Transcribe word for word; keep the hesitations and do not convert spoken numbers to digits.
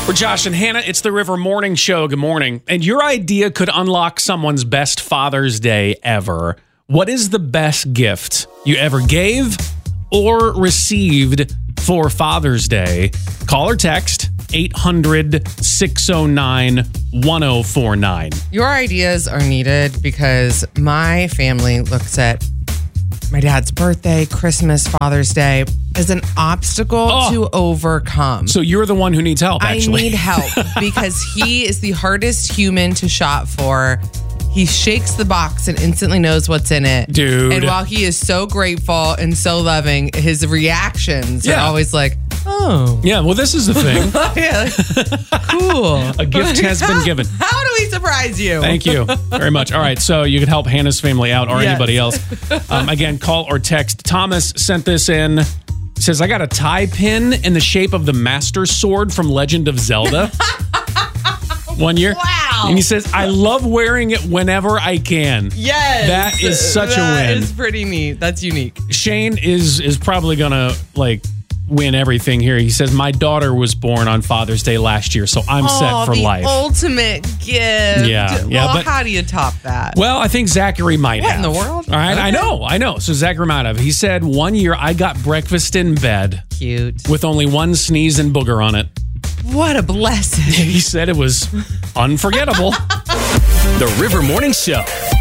For Josh and Hannah, it's the River Morning Show. Good morning. And your idea could unlock someone's best Father's Day ever. What is the best gift you ever gave or received for Father's Day? Call or text eight hundred, six oh nine, one oh four nine. Your ideas are needed because my family looks at my dad's birthday, Christmas, Father's Day as an obstacle Oh. to overcome. So you're the one who needs help, actually. I need help because he is the hardest human to shop for. He shakes the box and instantly knows what's in it. Dude. And while he is so grateful and so loving, his reactions Yeah. are always like, oh. Yeah, well, this is the thing. Yeah, like, cool. A gift has been given. How do we surprise you? Thank you very much. All right, so you could help Hannah's family out or Yes. anybody else. Um, again, call or text. Thomas sent this in. He says, I got a tie pin in the shape of the Master Sword from Legend of Zelda. One year. Wow. And he says, I love wearing it whenever I can. Yes. That is such a That win. is pretty neat. That's unique. Shane is is probably gonna like win everything here. He says, my daughter was born on Father's Day last year, so I'm oh, set for the life. ultimate gift. Yeah, yeah, Well, but- how do you top that? Well, I think Zachary might What have. in the world? All right, I Okay. know, I know. So Zachary might have. He said, one year I got breakfast in bed Cute. with only one sneeze and booger on it. What a blessing. He said it was unforgettable. The River Morning Show.